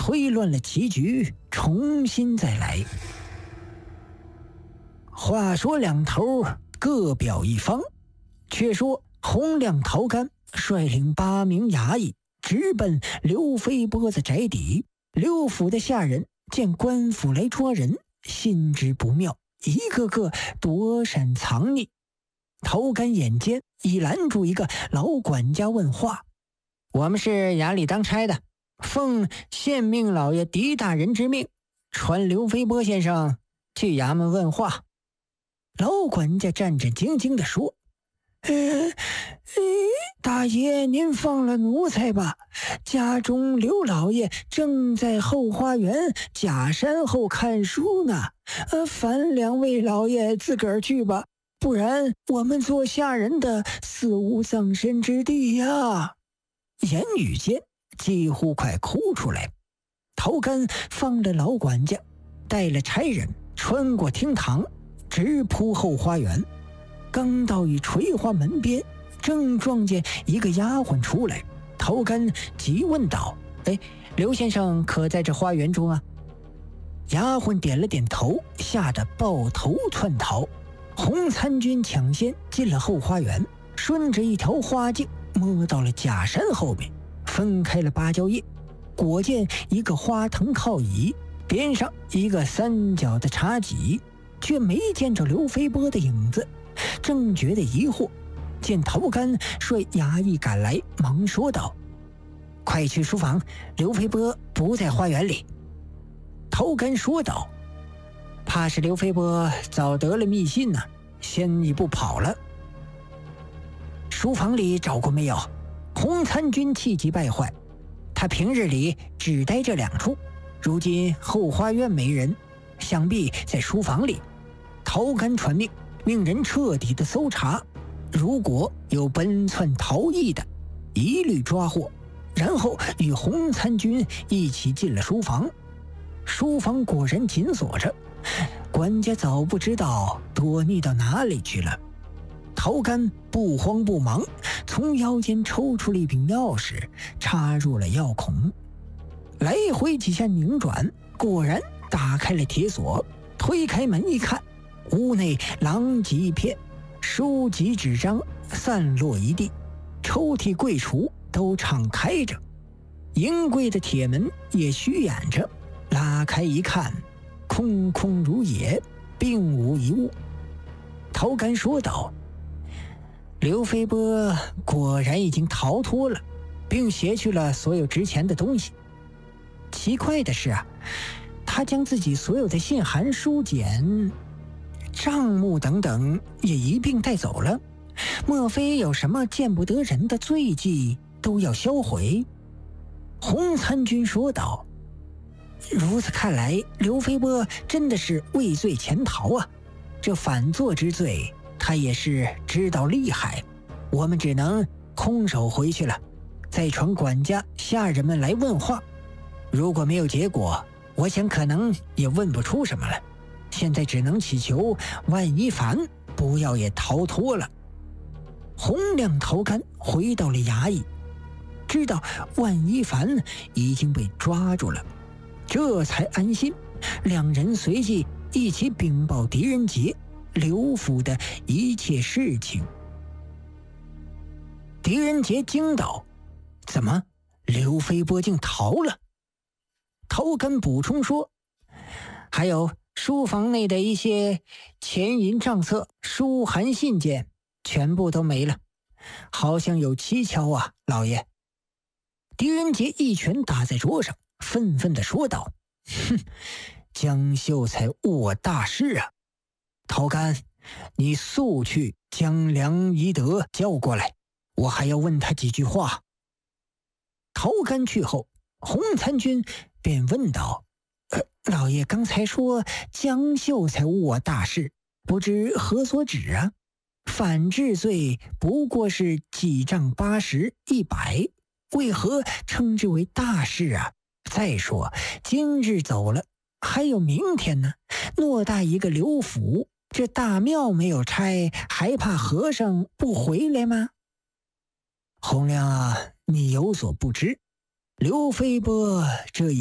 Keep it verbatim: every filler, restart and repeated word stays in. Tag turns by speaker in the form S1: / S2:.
S1: 推乱了棋局，重新再来。话说两头各表一方，却说洪亮、陶干率领八名衙役直奔刘飞波的宅邸。刘府的下人见官府来捉人，心知不妙，一个个躲闪藏匿。陶干眼尖，已拦住一个老管家问话：“我们是衙里当差的，奉县命老爷狄大人之命，传刘飞波先生去衙门问话。”老管家战战兢兢地说：“呃，呃，大爷您放了奴才吧，家中刘老爷正在后花园假山后看书呢，呃，烦两位老爷自个儿去吧，不然我们做下人的死无葬身之地呀。”言语间几乎快哭出来。陶干放了老管家，带了差人穿过厅堂，直扑后花园。刚到与垂花门边，正撞见一个丫鬟出来。陶干急问道：“哎，刘先生可在这花园中啊？”丫鬟点了点头，吓得抱头窜逃。洪参军抢先进了后花园，顺着一条花径摸到了假山后面，分开了芭蕉叶，果见一个花藤靠椅，边上一个三角的茶几，却没见着刘飞波的影子。正觉得疑惑，见陶干率衙役赶来，忙说道：“快去书房，刘飞波不在花园里。”陶干说道：“怕是刘飞波早得了密信呢、啊，先一步跑了。”书房里找过没有？洪参军气急败坏，他平日里只待这两处，如今后花园没人，想必在书房里。陶干传命，命人彻底的搜查，如果有奔窜逃逸的，一律抓获，然后与洪参军一起进了书房。书房果然紧锁着，管家早不知道躲匿到哪里去了。陶干不慌不忙，从腰间抽出了一柄钥匙，插入了钥孔，来回几下拧转，果然打开了铁锁。推开门一看，屋内狼藉一片，书籍纸张散落一地，抽屉柜橱都敞开着，银柜的铁门也虚掩着。拉开一看，空空如也，并无一物。陶干说道：“刘飞波果然已经逃脱了，并携去了所有值钱的东西。奇怪的是啊，他将自己所有的信函、书简、账目等等也一并带走了。莫非有什么见不得人的罪迹都要销毁？”洪参军说道：“如此看来，刘飞波真的是畏罪潜逃啊！这反作之罪，他也是知道厉害。我们只能空手回去了，再传管家、下人们来问话。如果没有结果，我想可能也问不出什么来。现在只能祈求万一凡不要也逃脱了。”洪亮、陶干回到了衙役，知道万一凡已经被抓住了，这才安心。两人随即一起禀报狄仁杰刘府的一切事情。狄仁杰惊道：“怎么，刘飞波竟逃了？”陶干补充说：“还有书房内的一些钱银账册、书函信件，全部都没了，好像有蹊跷啊，老爷。”狄仁杰一拳打在桌上，愤愤地说道：“哼，江秀才误我大事啊！陶干，你速去将梁宜德叫过来，我还要问他几句话。”陶干去后，洪参军便问道：“呃，老爷刚才说江秀才误我大事，不知何所指啊？反治罪不过是几丈八十、一百，为何称之为大事啊？再说今日走了，还有明天呢。偌大一个刘府，这大庙没有拆，还怕和尚不回来吗？”“洪亮啊，你有所不知，刘飞波这一